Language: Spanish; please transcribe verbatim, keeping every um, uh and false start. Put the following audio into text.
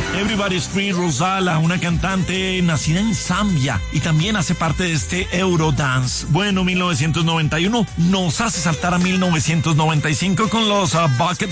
Everybody's Free, Rosala, una cantante nacida en Zambia y también hace parte de este Eurodance. Bueno, mil novecientos noventa y uno nos hace saltar a mil novecientos noventa y cinco con los uh, Bucket